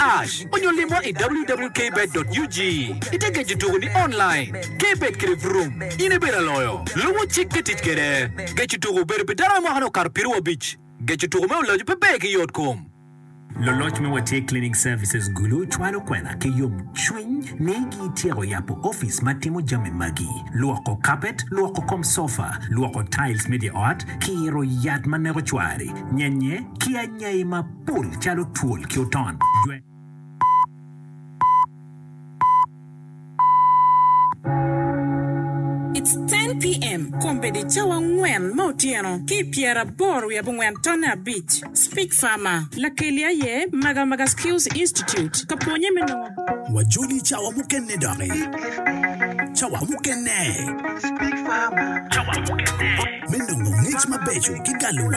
# onyolimo www.kbet.ug itege jitugo ni online kbet krivrum inebera loyo luwo chike tichkere gechitugo berbedara mohano kar piruwa beach gechitugo mewlo pepe ki yotkom Loloch me wate cleaning services gulu chwalo kwena ke yom chwiny negi tiego yapo office matimo jame magi. Luoko carpet, luoko kom sofa, luoko tiles media art, kiro yad manego chwari. Nyenye, kia nyai mapul chalo tuol kioton. It's 10 p.m. Kombe de chawa ngwen mautiano. Ki piera boru ya bungwen tona beach. Speak Farmer. La kelia ye Maga Skills Institute. Kaponye meno. Wajuli chawa mukene dare. Chawa mukene. Speak Farmer. Chawa mukene. Meno ngich mabecho kigalo.